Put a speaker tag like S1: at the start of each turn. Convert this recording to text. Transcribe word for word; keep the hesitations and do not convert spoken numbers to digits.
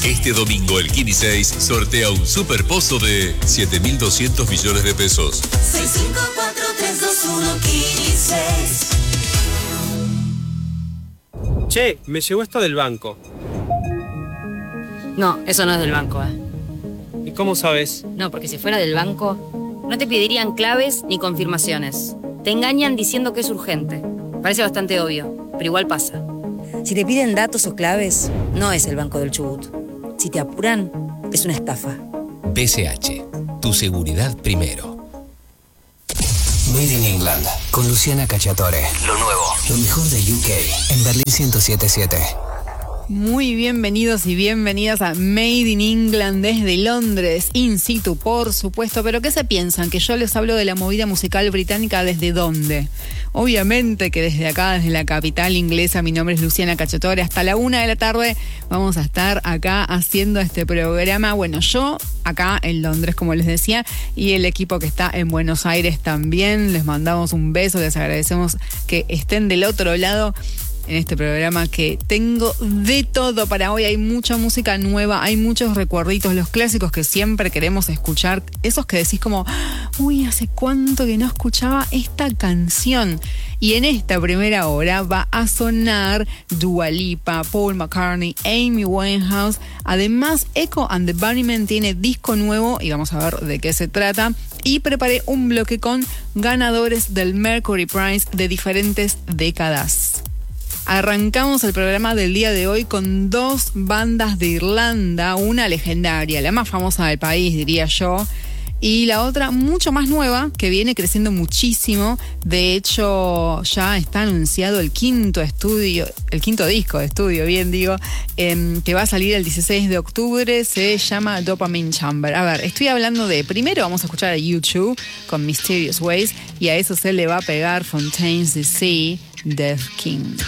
S1: Este domingo el Kini seis sortea un superpozo de siete mil doscientos millones de pesos.
S2: seis cinco cuatro tres dos uno Kini seis.
S3: Che, me llegó esto del banco.
S4: No, eso no es del banco, ¿eh?
S3: ¿Y cómo sabes?
S4: No, porque si fuera del banco, no te pedirían claves ni confirmaciones. Te engañan diciendo que es urgente. Parece bastante obvio, pero igual pasa.
S5: Si te piden datos o claves, no es el Banco del Chubut. Si te apuran, es una estafa.
S6: B C H, tu seguridad primero. Made in England, con Luciana Cacciatore. Lo nuevo, lo mejor de U K, en Berlín ciento siete punto siete.
S7: Muy bienvenidos y bienvenidas a Made in England desde Londres, in situ, por supuesto. Pero ¿qué se piensan? ¿Que yo les hablo de la movida musical británica desde dónde? Obviamente que desde acá, desde la capital inglesa. Mi nombre es Luciana Cacciatore. Hasta la una de la tarde vamos a estar acá haciendo este programa. Bueno, yo acá en Londres, como les decía, y el equipo que está en Buenos Aires también. Les mandamos un beso, les agradecemos que estén del otro lado en este programa, que tengo de todo para hoy. Hay mucha música nueva, hay muchos recuerditos, los clásicos que siempre queremos escuchar, esos que decís como, uy, hace cuánto que no escuchaba esta canción. Y en esta primera hora va a sonar Dua Lipa, Paul McCartney, Amy Winehouse. Además, Echo and the Bunnymen tiene disco nuevo y vamos a ver de qué se trata. Y preparé un bloque con ganadores del Mercury Prize de diferentes décadas. Arrancamos el programa del día de hoy con dos bandas de Irlanda, una legendaria, la más famosa del país, diría yo, y la otra mucho más nueva, que viene creciendo muchísimo. De hecho, ya está anunciado el quinto estudio, el quinto disco de estudio, bien digo, eh, que va a salir el dieciséis de octubre, se llama Dopamine Chamber. A ver, estoy hablando de, primero vamos a escuchar a U dos con Mysterious Ways, y a eso se le va a pegar Fontaines D C, Death King.